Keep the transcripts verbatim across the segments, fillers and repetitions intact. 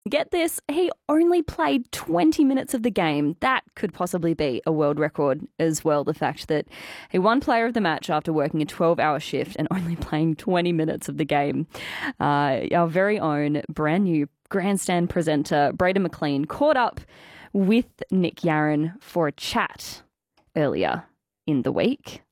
get this, he only played twenty minutes of the game. That could possibly be a world record as well. The fact that he won player of the match after working a twelve-hour shift and only playing twenty minutes of the game. Uh, our very own brand new grandstand presenter, Braden McLean, caught up with Nick Yarran for a chat earlier in the week.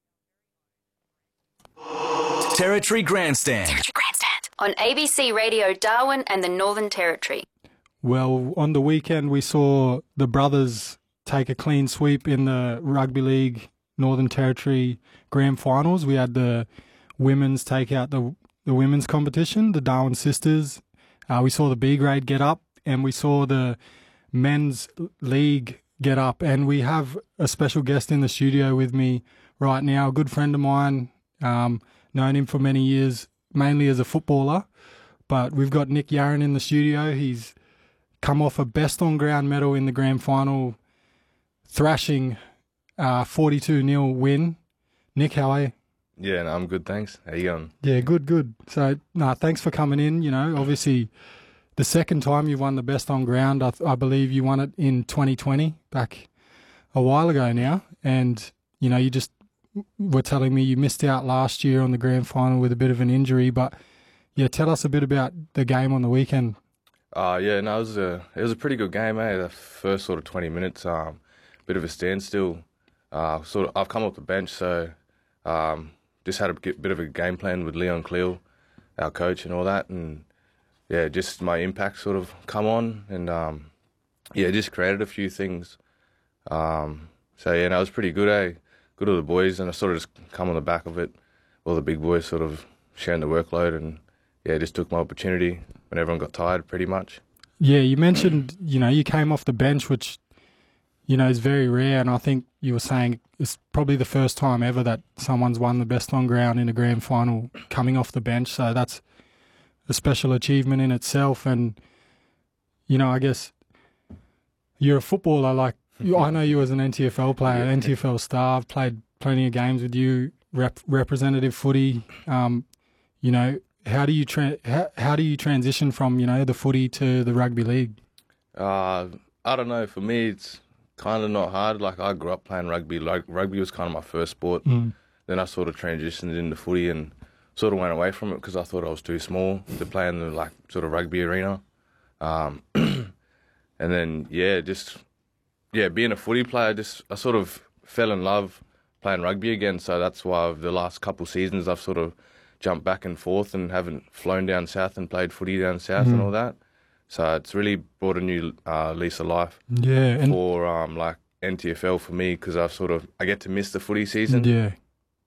Territory Grandstand. Territory Grandstand. On A B C Radio Darwin and the Northern Territory. Well, on the weekend we saw the brothers take a clean sweep in the Rugby League Northern Territory Grand Finals. We had the women's take out the, the women's competition, the Darwin sisters. Uh, we saw the B grade get up, and we saw the men's league get up. And we have a special guest in the studio with me right now, a good friend of mine. Um, known him for many years, mainly as a footballer. But we've got Nick Yarran in the studio. He's come off a best on ground medal in the grand final, thrashing uh, forty-two nil win. Nick, how are you? Yeah, no, I'm good, thanks. How you going? Yeah, good, good. So, no, thanks for coming in. You know, obviously, the second time you won the best on ground, I, th- I believe you won it in twenty twenty, back a while ago now. And, you know, you just were telling me you missed out last year on the grand final with a bit of an injury. But, yeah, tell us a bit about the game on the weekend. Uh, yeah, no, it was a it was a pretty good game, eh? The first sort of twenty minutes, um, bit of a standstill. Uh, sort of, I've come off the bench, so um, just had a bit of a game plan with Leon Cleel, our coach, and all that, and yeah, just my impact sort of come on, and um, yeah, just created a few things. Um, so yeah, no, it was pretty good, eh? Good of the boys, and I sort of just come on the back of it. All the big boys sort of sharing the workload, and yeah, just took my opportunity when everyone got tired, pretty much. Yeah, you mentioned, you know, you came off the bench, which, you know, is very rare, and I think you were saying it's probably the first time ever that someone's won the best on ground in a grand final coming off the bench, so that's a special achievement in itself. And, you know, I guess you're a footballer, like, you, I know you as an N T F L player, N T F L star. I've played plenty of games with you, rep, representative footy. Um, you know, how do you tra- how, how do you transition from, you know, the footy to the rugby league? Uh, I don't know. For me, it's kind of not hard. Like, I grew up playing rugby. Like, rugby was kind of my first sport. Mm. Then I sort of transitioned into footy and sort of went away from it because I thought I was too small to play in the, like, sort of rugby arena. Um, and then, yeah, just... Yeah, being a footy player, just I sort of fell in love playing rugby again. So that's why the last couple of seasons I've sort of jumped back and forth and haven't flown down south and played footy down south mm. and all that. So it's really brought a new uh, lease of life. Yeah, and for um, like N T F L for me, because I've sort of I get to miss the footy season. Yeah,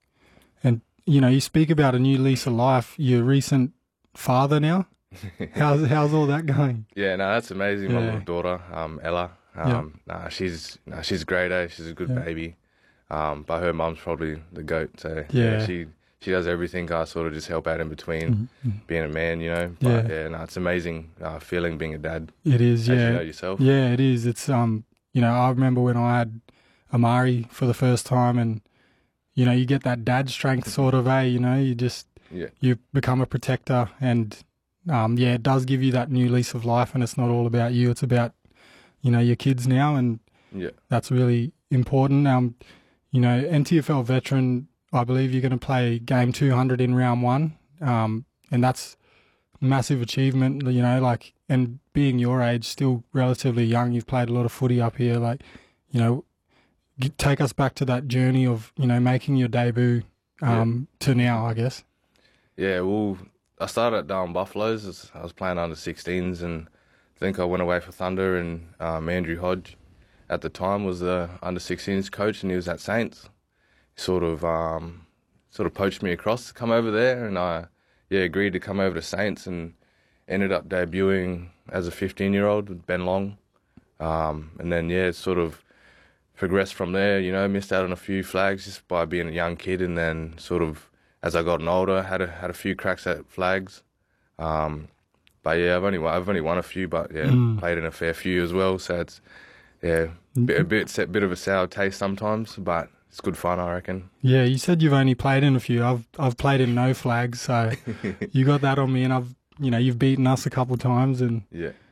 and you know, you speak about a new lease of life. You're a recent father now. how's how's all that going? Yeah, no, that's amazing. Yeah. My little daughter, um, Ella. Um, yeah. Nah, she's nah, she's great, eh? She's a good yeah. baby. Um, but her mum's probably the goat. So yeah. yeah, she she does everything. I sort of just help out in between mm-hmm. being a man, you know. But yeah, yeah no, it's amazing uh, feeling being a dad. It is, as yeah. You know yourself. Yeah, it is. It's um, you know, I remember when I had Amari for the first time, and you know, you get that dad strength sort of, eh? You know, you just yeah. you become a protector, and um, yeah, it does give you that new lease of life, and it's not all about you. It's about, you know, your kids now, and yeah. that's really important. Um, you know, N T F L veteran, I believe you're going to play game two hundred in round one, um, and that's a massive achievement, you know, like, and being your age, still relatively young, you've played a lot of footy up here, like, you know, get, take us back to that journey of, you know, making your debut um, yeah. to now, I guess. Yeah, well, I started at Darwin Buffaloes. I was playing under sixteens, and I think I went away for Thunder, and um, Andrew Hodge at the time was the under sixteens coach, and he was at Saints. He sort of um, sort of poached me across to come over there, and I yeah agreed to come over to Saints, and ended up debuting as a fifteen-year-old with Ben Long. Um, and then, yeah, it sort of progressed from there, you know, missed out on a few flags just by being a young kid, and then sort of, as I got older, had a, had a few cracks at flags. Um, but, yeah, I've only, I've only won a few, but, yeah, mm. played in a fair few as well, so it's, yeah, a bit, a bit, a bit of a sour taste sometimes, but it's good fun, I reckon. Yeah, you said you've only played in a few. I've I've played in no flags, so you got that on me, and I've, you know, you've beaten us a couple of times, and yeah,